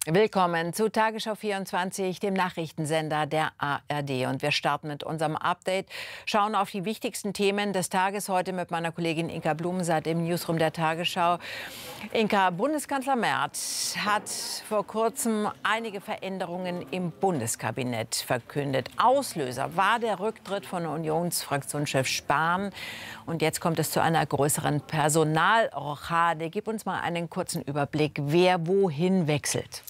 Willkommen zu Tagesschau 24, dem Nachrichtensender der ARD. Und wir starten mit unserem Update, schauen auf die wichtigsten Themen des Tages heute mit meiner Kollegin Inka Blumensaat im Newsroom der Tagesschau. Inka, Bundeskanzler Merz hat vor kurzem einige Veränderungen im Bundeskabinett verkündet. Auslöser war der Rücktritt von Unionsfraktionschef Spahn. Und jetzt kommt es zu einer größeren Personalrochade. Gib uns mal einen kurzen Überblick, wer wohin wechselt.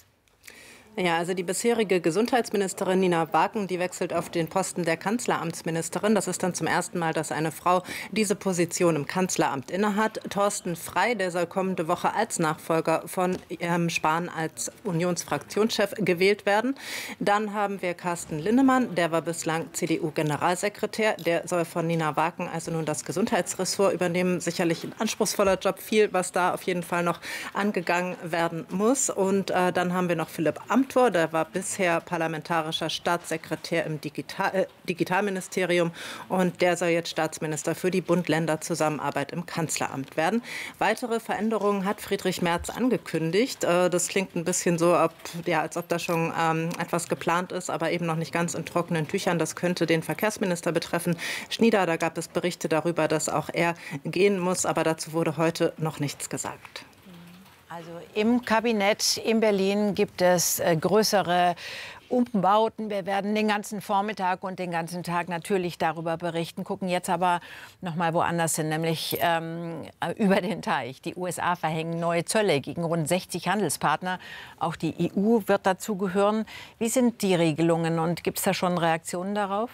Ja, also die bisherige Gesundheitsministerin Nina Waken, die wechselt auf den Posten der Kanzleramtsministerin. Das ist dann zum ersten Mal, dass eine Frau diese Position im Kanzleramt innehat. Thorsten Frey, der soll kommende Woche als Nachfolger von Spahn als Unionsfraktionschef gewählt werden. Dann haben wir Carsten Linnemann, der war bislang CDU-Generalsekretär. Der soll von Nina Waken also nun das Gesundheitsressort übernehmen. Sicherlich ein anspruchsvoller Job, viel, was da auf jeden Fall noch angegangen werden muss. Und dann haben wir noch Philipp Amthor. Der war bisher parlamentarischer Staatssekretär im Digitalministerium und der soll jetzt Staatsminister für die Bund-Länder-Zusammenarbeit im Kanzleramt werden. Weitere Veränderungen hat Friedrich Merz angekündigt. Das klingt ein bisschen so, als ob da schon etwas geplant ist, aber eben noch nicht ganz in trockenen Tüchern. Das könnte den Verkehrsminister betreffen. Schnieder, da gab es Berichte darüber, dass auch er gehen muss, aber dazu wurde heute noch nichts gesagt. Also im Kabinett in Berlin gibt es größere Umbauten. Wir werden den ganzen Vormittag und den ganzen Tag natürlich darüber berichten, gucken jetzt aber noch mal woanders hin, nämlich über den Teich. Die USA verhängen neue Zölle gegen rund 60 Handelspartner. Auch die EU wird dazu gehören. Wie sind die Regelungen und gibt es da schon Reaktionen darauf?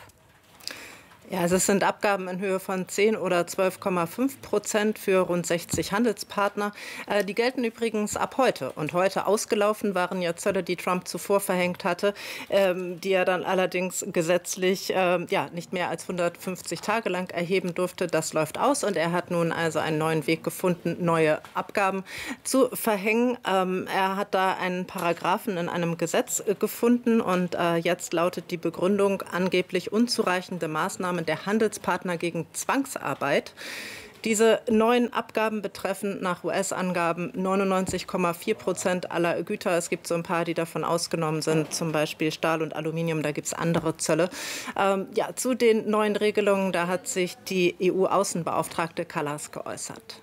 Ja, also es sind Abgaben in Höhe von 10 oder 12,5% für rund 60 Handelspartner. Die gelten übrigens ab heute. Und heute ausgelaufen waren ja Zölle, die Trump zuvor verhängt hatte, die er dann allerdings gesetzlich nicht mehr als 150 Tage lang erheben durfte. Das läuft aus und er hat nun also einen neuen Weg gefunden, neue Abgaben zu verhängen. Er hat da einen Paragraphen in einem Gesetz gefunden und jetzt lautet die Begründung angeblich unzureichende Maßnahmen der Handelspartner gegen Zwangsarbeit. Diese neuen Abgaben betreffen nach US-Angaben 99,4% aller Güter. Es gibt so ein paar, die davon ausgenommen sind, zum Beispiel Stahl und Aluminium, da gibt es andere Zölle. Zu den neuen Regelungen, da hat sich die EU-Außenbeauftragte Kallas geäußert.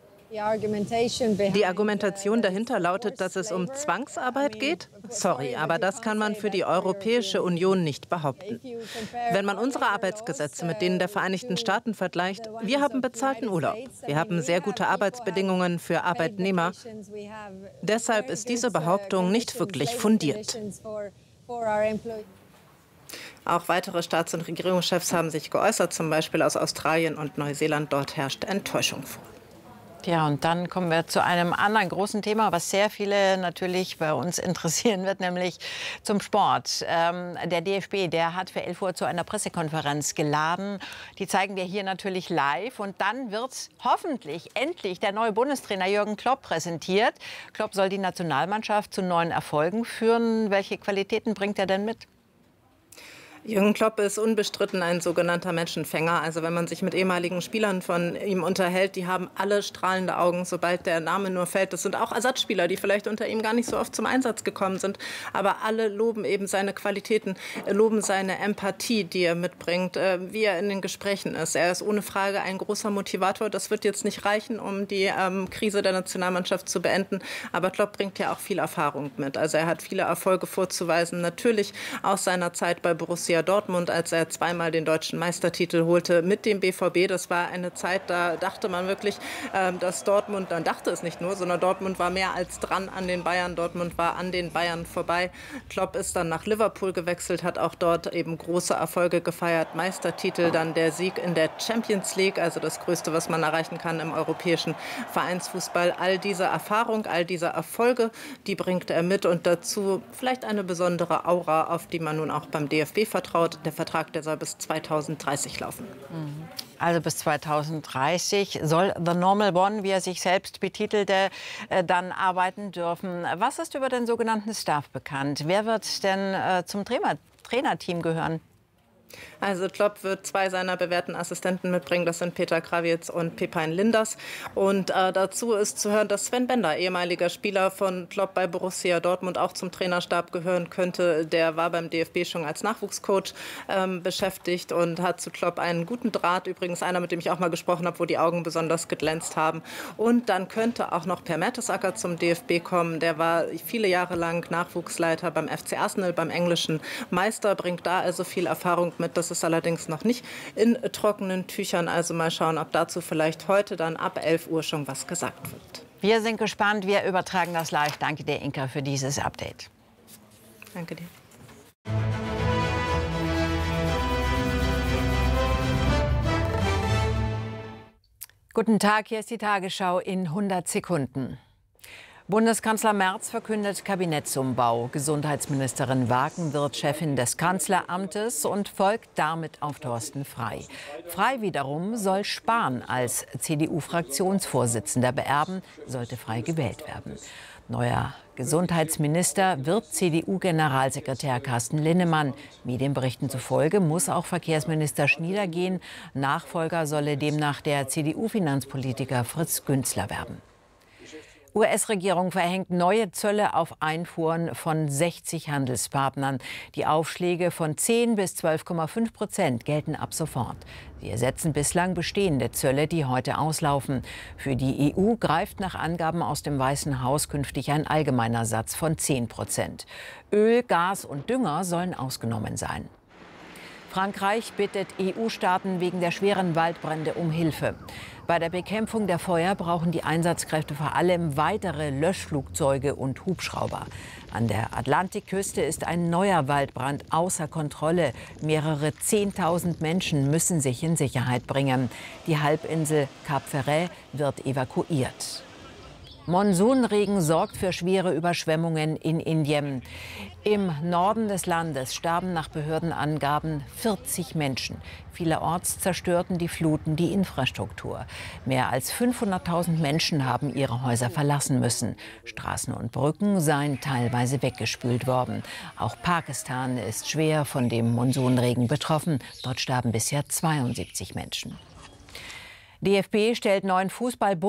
Die Argumentation dahinter lautet, dass es um Zwangsarbeit geht? Sorry, aber das kann man für die Europäische Union nicht behaupten. Wenn man unsere Arbeitsgesetze mit denen der Vereinigten Staaten vergleicht, wir haben bezahlten Urlaub. Wir haben sehr gute Arbeitsbedingungen für Arbeitnehmer. Deshalb ist diese Behauptung nicht wirklich fundiert. Auch weitere Staats- und Regierungschefs haben sich geäußert, zum Beispiel aus Australien und Neuseeland. Dort herrscht Enttäuschung vor. Ja, und dann kommen wir zu einem anderen großen Thema, was sehr viele natürlich bei uns interessieren wird, nämlich zum Sport. Der DFB, der hat für 11 Uhr zu einer Pressekonferenz geladen. Die zeigen wir hier natürlich live. Und dann wird hoffentlich endlich der neue Bundestrainer Jürgen Klopp präsentiert. Klopp soll die Nationalmannschaft zu neuen Erfolgen führen. Welche Qualitäten bringt er denn mit? Jürgen Klopp ist unbestritten ein sogenannter Menschenfänger. Also wenn man sich mit ehemaligen Spielern von ihm unterhält, die haben alle strahlende Augen, sobald der Name nur fällt. Das sind auch Ersatzspieler, die vielleicht unter ihm gar nicht so oft zum Einsatz gekommen sind. Aber alle loben eben seine Qualitäten, loben seine Empathie, die er mitbringt, wie er in den Gesprächen ist. Er ist ohne Frage ein großer Motivator. Das wird jetzt nicht reichen, um die Krise der Nationalmannschaft zu beenden. Aber Klopp bringt ja auch viel Erfahrung mit. Also er hat viele Erfolge vorzuweisen. Natürlich aus seiner Zeit bei Borussia Dortmund, als er zweimal den deutschen Meistertitel holte mit dem BVB. Das war eine Zeit, da dachte man wirklich, dass Dortmund, dann dachte es nicht nur, sondern Dortmund war mehr als dran an den Bayern. Dortmund war an den Bayern vorbei. Klopp ist dann nach Liverpool gewechselt, hat auch dort eben große Erfolge gefeiert. Meistertitel, dann der Sieg in der Champions League, also das Größte, was man erreichen kann im europäischen Vereinsfußball. All diese Erfahrung, all diese Erfolge, die bringt er mit und dazu vielleicht eine besondere Aura, auf die man nun auch beim DFB vertraut. Der Vertrag, der soll bis 2030 laufen. Also bis 2030 soll The Normal One, wie er sich selbst betitelte, dann arbeiten dürfen. Was ist über den sogenannten Staff bekannt? Wer wird denn zum Trainerteam gehören? Also Klopp wird 2 seiner bewährten Assistenten mitbringen. Das sind Peter Krawietz und Pepijn Lijnders. Und dazu ist zu hören, dass Sven Bender, ehemaliger Spieler von Klopp bei Borussia Dortmund, auch zum Trainerstab gehören könnte. Der war beim DFB schon als Nachwuchscoach beschäftigt und hat zu Klopp einen guten Draht. Übrigens einer, mit dem ich auch mal gesprochen habe, wo die Augen besonders geglänzt haben. Und dann könnte auch noch Per Mertesacker zum DFB kommen. Der war viele Jahre lang Nachwuchsleiter beim FC Arsenal, beim englischen Meister, bringt da also viel Erfahrung mit. Das ist allerdings noch nicht in trockenen Tüchern. Also mal schauen, ob dazu vielleicht heute dann ab 11 Uhr schon was gesagt wird. Wir sind gespannt. Wir übertragen das live. Danke dir, Inka, für dieses Update. Danke dir. Guten Tag, hier ist die Tagesschau in 100 Sekunden. Bundeskanzler Merz verkündet Kabinettsumbau. Gesundheitsministerin Waken wird Chefin des Kanzleramtes und folgt damit auf Thorsten Frey. Frey wiederum soll Spahn als CDU-Fraktionsvorsitzender beerben, sollte Frey gewählt werden. Neuer Gesundheitsminister wird CDU-Generalsekretär Carsten Linnemann. Medienberichten zufolge muss auch Verkehrsminister Schnieder gehen. Nachfolger solle demnach der CDU-Finanzpolitiker Fritz Günzler werden. US-Regierung verhängt neue Zölle auf Einfuhren von 60 Handelspartnern. Die Aufschläge von 10 bis 12,5% gelten ab sofort. Sie ersetzen bislang bestehende Zölle, die heute auslaufen. Für die EU greift nach Angaben aus dem Weißen Haus künftig ein allgemeiner Satz von 10%. Öl, Gas und Dünger sollen ausgenommen sein. Frankreich bittet EU-Staaten wegen der schweren Waldbrände um Hilfe. Bei der Bekämpfung der Feuer brauchen die Einsatzkräfte vor allem weitere Löschflugzeuge und Hubschrauber. An der Atlantikküste ist ein neuer Waldbrand außer Kontrolle. Mehrere 10.000 Menschen müssen sich in Sicherheit bringen. Die Halbinsel Cap Ferret wird evakuiert. Monsunregen sorgt für schwere Überschwemmungen in Indien. Im Norden des Landes starben nach Behördenangaben 40 Menschen. Vielerorts zerstörten die Fluten die Infrastruktur. Mehr als 500.000 Menschen haben ihre Häuser verlassen müssen. Straßen und Brücken seien teilweise weggespült worden. Auch Pakistan ist schwer von dem Monsunregen betroffen. Dort starben bisher 72 Menschen. DFB stellt neuen Fußball